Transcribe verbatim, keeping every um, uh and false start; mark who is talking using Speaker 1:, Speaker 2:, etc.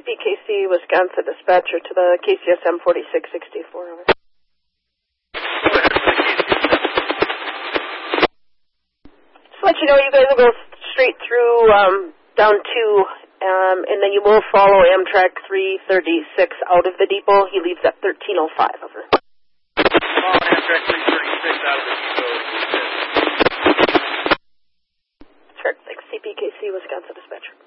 Speaker 1: C P K C, Wisconsin dispatcher to the K C S M forty-six sixty-four. Over. Just let you know, you guys will go straight through um, down to, um, and then you will follow Amtrak three thirty-six out of the depot. He leaves at thirteen oh five. Over.
Speaker 2: Follow Amtrak three thirty-six out of the depot.
Speaker 1: Correct. Thanks, C P K C, Wisconsin dispatcher.